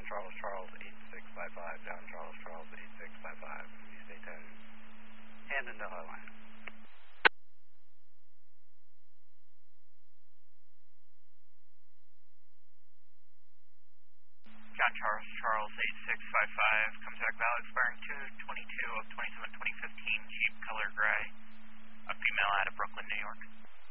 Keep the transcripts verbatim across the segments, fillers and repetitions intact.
Charles Charles eight six five five, down Charles Charles eight six five five, you stay ten, and in the line. John Charles Charles eight six five five, contact valid expiring two twenty-two of twenty-seven twenty fifteen, Jeep color gray, a female out of Brooklyn, New York.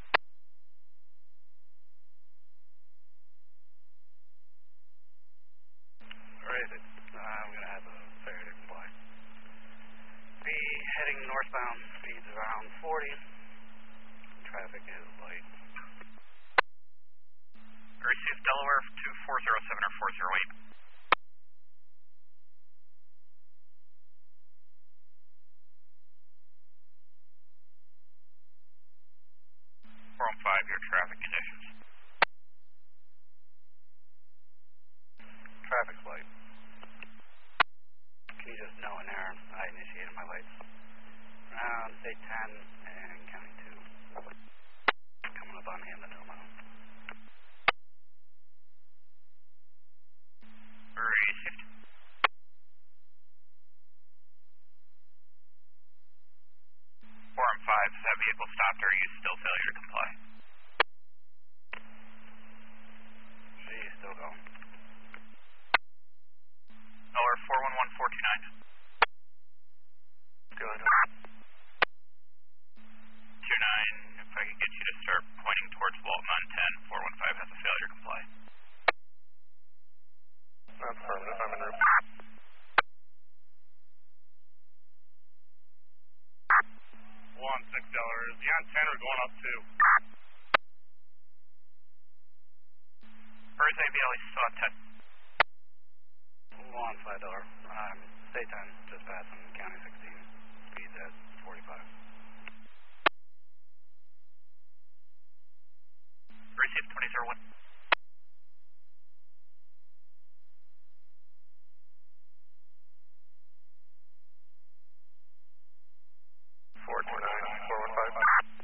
Where is it? Uh, I'm going to have a failure to comply. Be heading northbound, speeds around forty. Traffic is light. Receive Delaware two four zero seven or four zero eight. four one five, your traffic conditions. Traffic's light. Can you just know an error? I initiated my lights. Around, say, ten and counting two. Coming up on hand the Noma. Received. four one five, is that vehicle stopped or are you still failure to comply? She's still going. Dollar four one one four two nine. Good. two nine, if I could get you to start pointing towards Walton on ten, four one five has a failure to comply. That's affirmative, I'm en route. One six Delaware, is he on ten or going up two? Or is A B L E still at ten? One five dollar. Um, stay ten, just passing county sixteen. Speeds at forty-five. Receive twenty zero one. four two nine, four one five.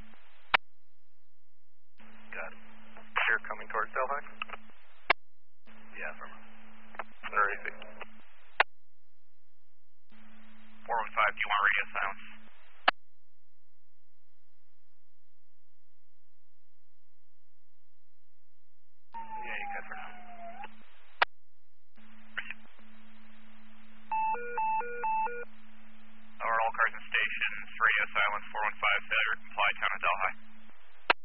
Good. You're coming towards Delphi? Yeah, from Or A C? four one five, do you want radio silence? Yeah, you good for now. Or all cars and stations, radio silence, four one five, failure to comply, town of Delhi.